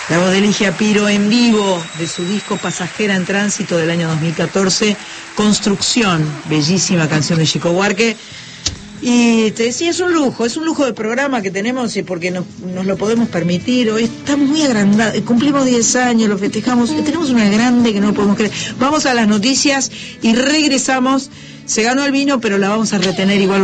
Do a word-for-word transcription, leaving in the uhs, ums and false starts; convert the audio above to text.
La voz de Ligia Piro en vivo de su disco Pasajera en Tránsito del año dos mil catorce, Construcción, bellísima canción de Chico Buarque. Y te decía, es un lujo, es un lujo de programa que tenemos y porque nos, nos lo podemos permitir. Hoy estamos muy agrandados, cumplimos diez años, lo festejamos, tenemos una grande que no lo podemos creer. Vamos a las noticias y regresamos. Se ganó el vino, pero la vamos a retener igual.